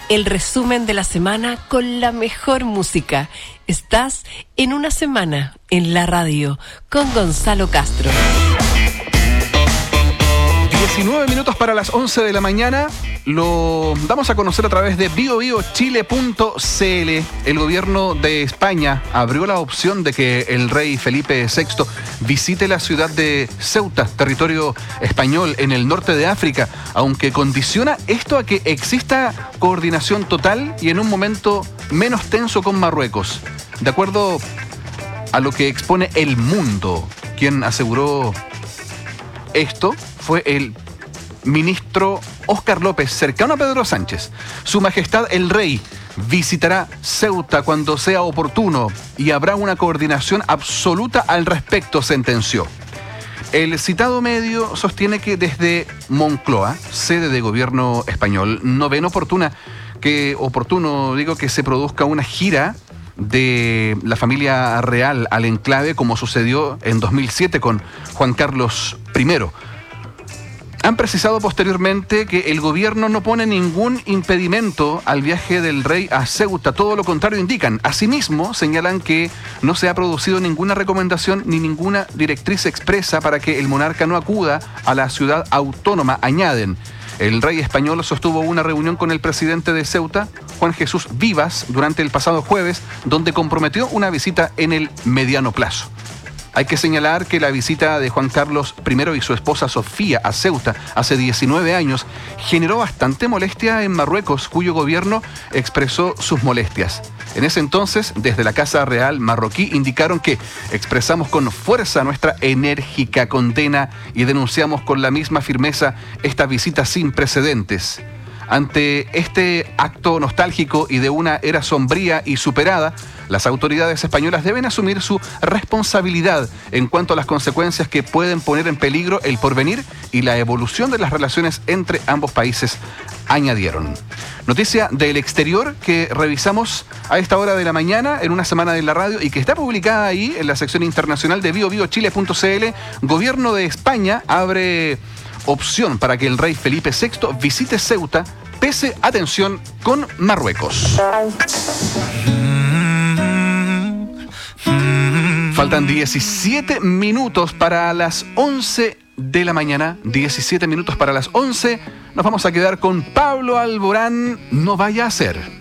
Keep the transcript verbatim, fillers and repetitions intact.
El resumen de la semana con la mejor música. Estás en Una Semana en la Radio con Gonzalo Castro. diecinueve minutos para las once de la mañana. Lo damos a conocer a través de bio bio chile punto c l. El gobierno de España abrió la opción de que el rey Felipe sexto visite la ciudad de Ceuta, territorio español en el norte de África, aunque condiciona esto a que exista coordinación total y en un momento menos tenso con Marruecos. De acuerdo a lo que expone El Mundo, quien aseguró esto fue el ministro Óscar López, cercano a Pedro Sánchez. Su Majestad el Rey visitará Ceuta cuando sea oportuno y habrá una coordinación absoluta al respecto, sentenció. El citado medio sostiene que desde Moncloa, sede de gobierno español, no ven oportuna que oportuno, digo, que se produzca una gira de la familia real al enclave, como sucedió en dos mil siete con Juan Carlos primero. Han precisado posteriormente que el gobierno no pone ningún impedimento al viaje del rey a Ceuta, todo lo contrario indican. Asimismo, señalan que no se ha producido ninguna recomendación ni ninguna directriz expresa para que el monarca no acuda a la ciudad autónoma, añaden. El rey español sostuvo una reunión con el presidente de Ceuta, Juan Jesús Vivas, durante el pasado jueves, donde comprometió una visita en el mediano plazo. Hay que señalar que la visita de Juan Carlos primero y su esposa Sofía a Ceuta hace diecinueve años generó bastante molestia en Marruecos, cuyo gobierno expresó sus molestias. En ese entonces, desde la Casa Real marroquí indicaron que expresamos con fuerza nuestra enérgica condena y denunciamos con la misma firmeza esta visita sin precedentes. Ante este acto nostálgico y de una era sombría y superada, las autoridades españolas deben asumir su responsabilidad en cuanto a las consecuencias que pueden poner en peligro el porvenir y la evolución de las relaciones entre ambos países, añadieron. Noticia del exterior que revisamos a esta hora de la mañana en Una Semana de la Radio y que está publicada ahí en la sección internacional de bio bio chile punto c l. Gobierno de España abre opción para que el rey Felipe sexto visite Ceuta, pese a tensión con Marruecos. Faltan diecisiete minutos para las once de la mañana. diecisiete minutos para las once. Nos vamos a quedar con Pablo Alborán, No vaya a ser.